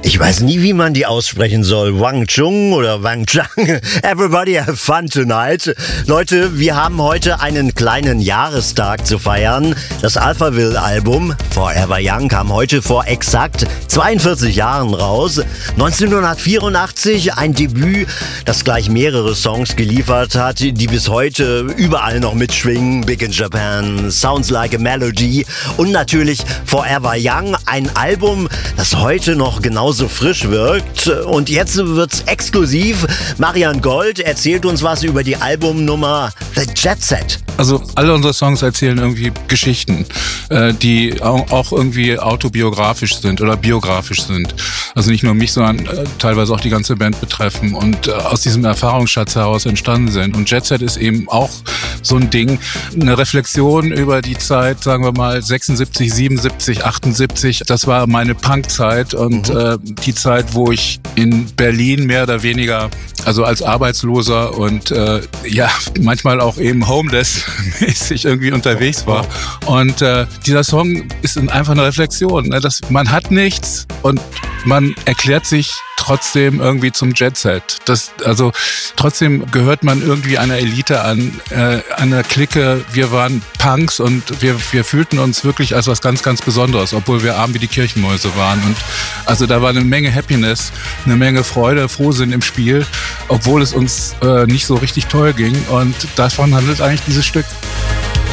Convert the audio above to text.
Ich weiß nie, wie man die aussprechen soll. Wang Chung oder Wang Chang. Everybody have fun tonight. Leute, wir haben heute einen kleinen Jahrestag zu feiern. Das Alphaville-Album Forever Young kam heute vor exakt 42 Jahren raus. 1984 ein Debüt, das gleich mehrere Songs geliefert hat, die bis heute überall noch mitschwingen. Big in Japan, Sounds Like a Melody und natürlich Forever Young, ein Album, das heute noch genauso frisch wirkt. Und jetzt wird's exklusiv. Marian Gold erzählt uns was über die Albumnummer The Jet Set. Also alle unsere Songs erzählen irgendwie Geschichten, die auch irgendwie autobiografisch sind oder biografisch sind. Also nicht nur mich, sondern teilweise auch die ganze Band betreffen und aus diesem Erfahrungsschatz heraus entstanden sind. Und Jet Set ist eben auch so ein Ding, eine Reflexion über die Zeit, sagen wir mal 76, 77, 78. Das war meine Punkzeit und die Zeit, wo ich in Berlin mehr oder weniger, also als Arbeitsloser und manchmal auch eben homeless-mäßig irgendwie unterwegs war. Und dieser Song ist einfach eine Reflexion, ne? Man hat nichts und man erklärt sich trotzdem irgendwie zum Jet-Set. Also trotzdem gehört man irgendwie einer Elite an, einer Clique. Wir waren Punks und wir fühlten uns wirklich als was ganz, ganz Besonderes, obwohl wir arm wie die Kirchenmäuse waren. Und also da war eine Menge Happiness, eine Menge Freude, Frohsinn im Spiel, obwohl es uns nicht so richtig toll ging. Und davon handelt eigentlich dieses Stück.